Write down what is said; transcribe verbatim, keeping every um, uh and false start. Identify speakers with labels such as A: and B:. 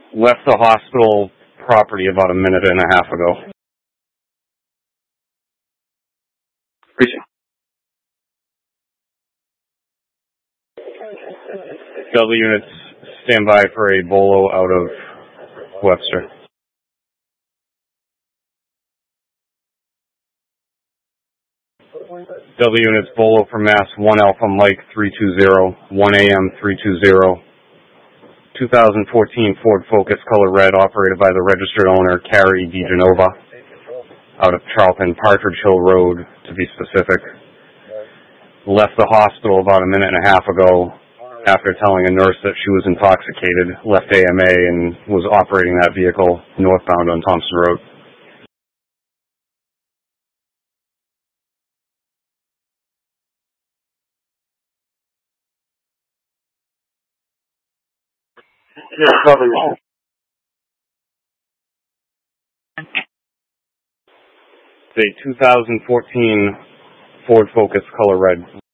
A: Left the hospital property about a minute and a half ago.
B: Appreciate
A: Delta units, stand by for a bolo out of Webster. Delta units, bolo for Mass one Alpha Mike three two zero, one A M three two zero. twenty fourteen Ford Focus color red, operated by the registered owner, Carrie DeGenova, out of Charlton, Partridge Hill Road, to be specific. Left the hospital about a minute and a half ago after telling a nurse that she was intoxicated, left A M A, and was operating that vehicle northbound on Thompson Road.
B: Yes, W.
A: It's a two thousand fourteen Ford Focus color red.